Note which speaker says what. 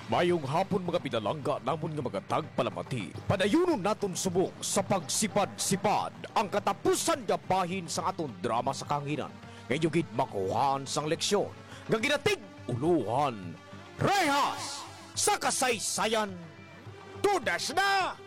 Speaker 1: Mayong hapon mga pinalangga namon nga mga tagpalamati. Padayunon naton subok sa pagsipad-sipad ang katapusan nga bahin sa aton drama sa kanginan. Ngayon gid makuhaan sang leksyon nga ginatig uluhan. Rehas sa kasaysayan. Tudas na!